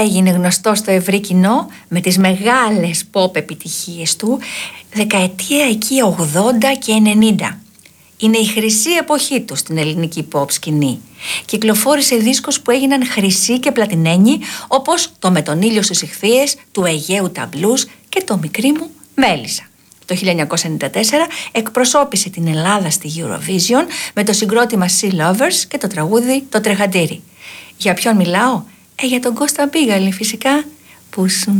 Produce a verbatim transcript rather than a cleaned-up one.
έγινε γνωστό στο ευρύ κοινό με τις μεγάλες pop επιτυχίες του δεκαετία εκεί ογδόντα και ενενήντα. Είναι η χρυσή εποχή του στην ελληνική pop σκηνή. Κυκλοφόρησε δίσκους που έγιναν χρυσοί και πλατινένοι, όπως το «Με τον ήλιο στους ιχθύες», του Αιγαίου τα μπλουζ και το «Μικρή μου μέλισσα». Το χίλια εννιακόσια ενενήντα τέσσερα εκπροσώπησε την Ελλάδα στη Eurovision με το συγκρότημα Sea Lovers και το τραγούδι «Το Τρεχαντήρι». Για ποιον μιλάω? Ε, για τον Κώστα Μπίγαλη φυσικά, που σου